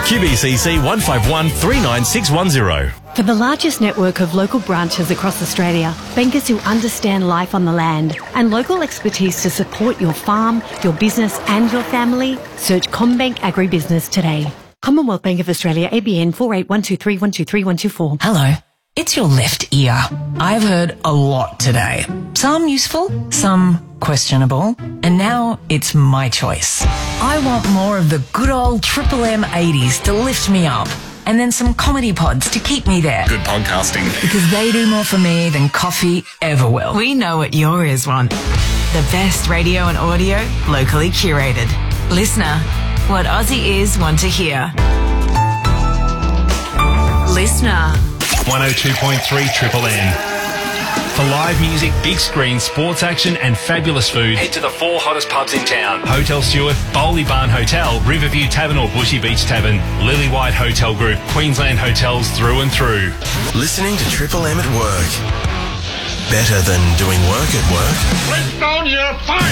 QBCC 151 39610. For the largest network of local branches across Australia, bankers who understand life on the land and local expertise to support your farm, your business and your family, search CommBank Agribusiness today. Commonwealth Bank of Australia, ABN 481231231224. Hello, it's your left ear. I've heard a lot today. Some useful, some questionable, and now it's my choice. I want more of the good old Triple M 80s to lift me up, and then some comedy pods to keep me there. Good podcasting. Because they do more for me than coffee ever will. We know what your ears want. The best radio and audio, locally curated. Listener, what Aussie ears want to hear. Listener. 102.3 Triple M. For live music, big screen, sports action and fabulous food, head to the 4 hottest pubs in town. Hotel Stewart, Bowley Barn Hotel, Riverview Tavern or Bushy Beach Tavern, Lily White Hotel Group, Queensland hotels through and through. Listening to Triple M at work. Better than doing work at work. Bring down your fire!